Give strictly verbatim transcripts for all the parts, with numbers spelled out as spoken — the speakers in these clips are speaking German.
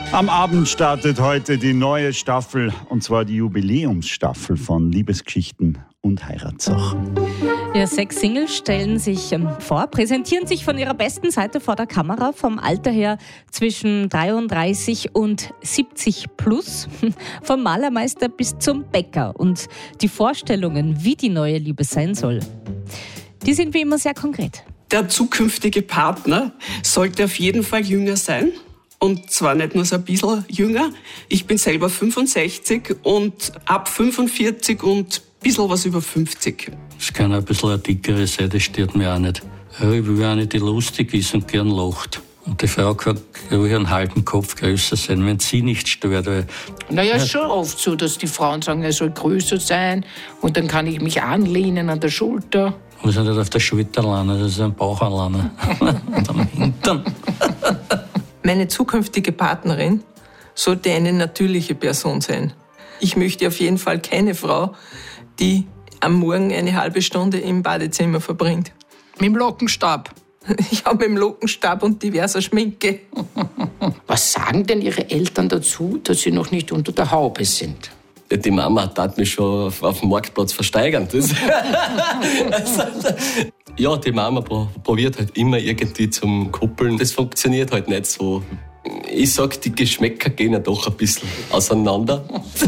Am Abend startet heute die neue Staffel, und zwar die Jubiläumsstaffel von Liebesgeschichten und Heiratssache. Ja, sechs Singles stellen sich ähm, vor, präsentieren sich von ihrer besten Seite vor der Kamera, vom Alter her zwischen dreiunddreißig und siebzig plus, vom Malermeister bis zum Bäcker. Und die Vorstellungen, wie die neue Liebe sein soll, die sind wie immer sehr konkret. Der zukünftige Partner sollte auf jeden Fall jünger sein. Und zwar nicht nur so ein bisschen jünger. Ich bin selber fünfundsechzig und ab fünfundvierzig und ein bisschen was über fünfzig. Es kann ein bisschen eine dickere sein, das stört mir auch nicht. Ja, ich will eine, die lustig ist und gern lacht. Und die Frau kann ruhig einen halben Kopf größer sein, wenn sie nicht stört. Weil naja, es ist schon oft so, dass die Frauen sagen, er soll größer sein und dann kann ich mich anlehnen an der Schulter. Man muss nicht auf der Schulter landen, das ist ein Bauch anlanden. Und am Hintern. Meine zukünftige Partnerin sollte eine natürliche Person sein. Ich möchte auf jeden Fall keine Frau, die am Morgen eine halbe Stunde im Badezimmer verbringt. Mit dem Lockenstab. Ich habe mit dem Lockenstab und diverser Schminke. Was sagen denn Ihre Eltern dazu, dass Sie noch nicht unter der Haube sind? Die Mama hat mich schon auf, auf dem Marktplatz versteigern. Das also, ja, die Mama probiert halt immer irgendwie zum Kuppeln. Das funktioniert halt nicht so. Ich sag, die Geschmäcker gehen ja doch ein bisschen auseinander.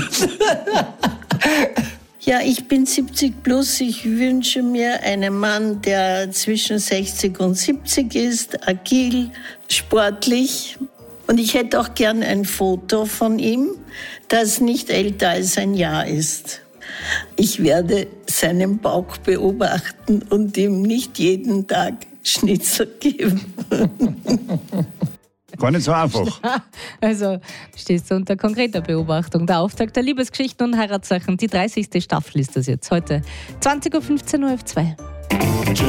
Ja, ich bin siebzig plus. Ich wünsche mir einen Mann, der zwischen sechzig und siebzig ist, agil, sportlich. Und ich hätte auch gern ein Foto von ihm, das nicht älter als ein Jahr ist. Ich werde seinen Bauch beobachten und ihm nicht jeden Tag Schnitzel geben. Gar nicht so einfach. Also stehst du unter konkreter Beobachtung. Der Auftakt der Liebesgeschichten und Heiratssachen, die dreißigste Staffel ist das jetzt. Heute zwanzig Uhr fünfzehn Uhr F zwei.